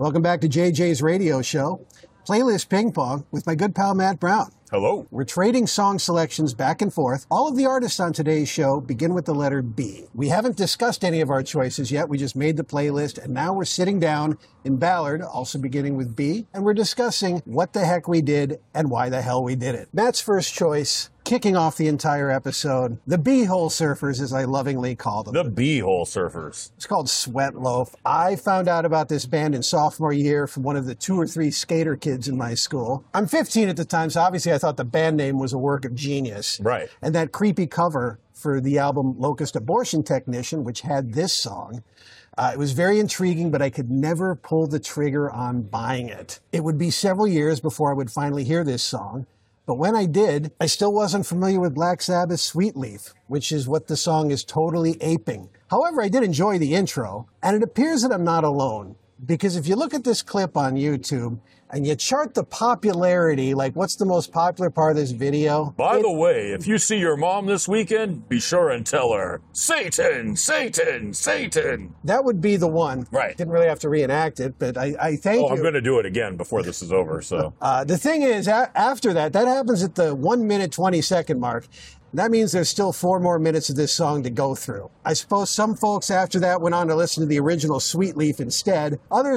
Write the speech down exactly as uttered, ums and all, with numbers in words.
Welcome back to J J's radio show, Playlist Ping Pong, with my good pal Matt Brown. Hello. We're trading song selections back and forth. All of the artists on today's show begin with the letter B. We haven't discussed any of our choices yet. We just made the playlist, and now we're sitting down in Ballard, also beginning with B, and we're discussing what the heck we did and why the hell we did it. Matt's first choice, kicking off the entire episode, the B-hole surfers, as I lovingly call them. The B-hole surfers. It's called Sweat Loaf. I found out about this band in sophomore year from one of the two or three skater kids in my school. I'm fifteen at the time, so obviously I thought the band name was a work of genius. Right. And that creepy cover for the album Locust Abortion Technician, which had this song, Uh, it was very intriguing, but I could never pull the trigger on buying it. It would be several years before I would finally hear this song. But when I did, I still wasn't familiar with Black Sabbath's Sweet Leaf, which is what the song is totally aping. However, I did enjoy the intro, and it appears that I'm not alone. Because if you look at this clip on YouTube and you chart the popularity, like what's the most popular part of this video? By it, the way, if you see your mom this weekend, be sure and tell her, Satan, Satan, Satan. That would be the one. Right. Didn't really have to reenact it, but I, I thank oh, you. I'm going to do it again before this is over, so. Uh, the thing is, a- after that, that happens at the one minute, twenty second mark. That means there's still four more minutes of this song to go through. I suppose some folks after that went on to listen to the original Sweet Leaf instead. Others